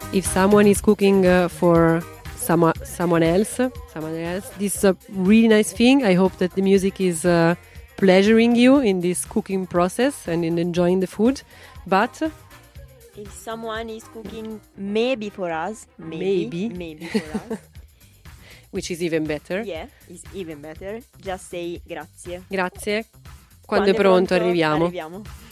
if someone is cooking for someone else, this is a really nice thing. I hope that the music is pleasuring you in this cooking process and in enjoying the food. But if someone is cooking maybe for us, maybe for us, which is even better. Yeah, is even better. Just say grazie. Grazie. Quando è pronto arriviamo.